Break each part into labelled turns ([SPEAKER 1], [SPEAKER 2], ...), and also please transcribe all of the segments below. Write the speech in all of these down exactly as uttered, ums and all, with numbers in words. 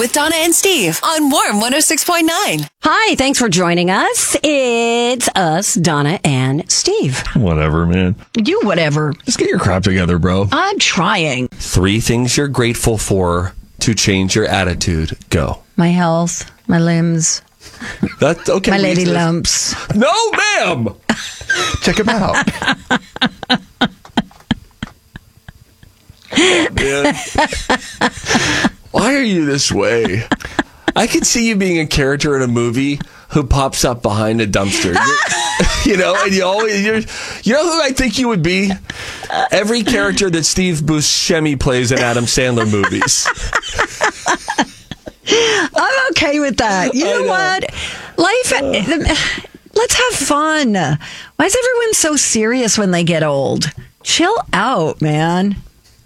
[SPEAKER 1] with Donna and Steve on Warm one oh six point nine.
[SPEAKER 2] Hi, thanks for joining us. It's us, Donna and Steve.
[SPEAKER 3] Whatever, man.
[SPEAKER 4] You whatever.
[SPEAKER 3] Just get your crap together, bro.
[SPEAKER 4] I'm trying.
[SPEAKER 3] Three things you're grateful for to change your attitude. Go.
[SPEAKER 4] My health, my limbs,
[SPEAKER 3] That's okay.
[SPEAKER 4] my lady
[SPEAKER 3] Lisa.
[SPEAKER 4] lumps.
[SPEAKER 3] No, ma'am.
[SPEAKER 5] Check him out.
[SPEAKER 3] Oh, man. Why are you this way? I could see you being a character in a movie who pops up behind a dumpster. You're- you know, and you always, you're, you know who I think you would be? Every character that Steve Buscemi plays in Adam Sandler movies.
[SPEAKER 4] I'm okay with that. You know,
[SPEAKER 3] know.
[SPEAKER 4] what? Life, let's have fun. Why is everyone so serious when they get old? Chill out, man.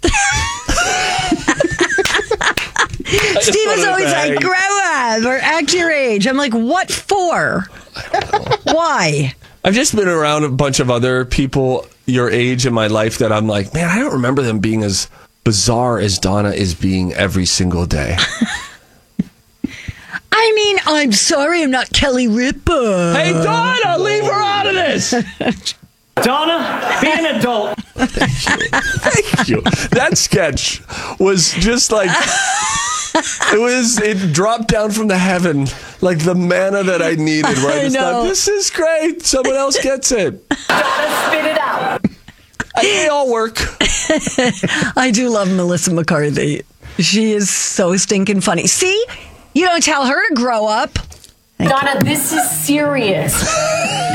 [SPEAKER 4] Steve is always like, grow up or act your age. I'm like, what for? Why?
[SPEAKER 3] I've just been around a bunch of other people your age in my life that I'm like, man, I don't remember them being as bizarre as Donna is being every single day.
[SPEAKER 4] I mean, I'm sorry, I'm not Kelly Ripa.
[SPEAKER 3] Hey, Donna, leave her out of this.
[SPEAKER 6] Donna, be an adult.
[SPEAKER 3] Thank you. That sketch was just like, it was, it dropped down from the heaven like the manna that I needed. Where I
[SPEAKER 4] I
[SPEAKER 3] just
[SPEAKER 4] know.
[SPEAKER 3] thought, this is great. Someone else gets it.
[SPEAKER 6] Donna, spit it out.
[SPEAKER 3] I think they all work.
[SPEAKER 4] I do love Melissa McCarthy. She is so stinking funny. See? You don't tell her to grow up.
[SPEAKER 6] Donna, this is serious.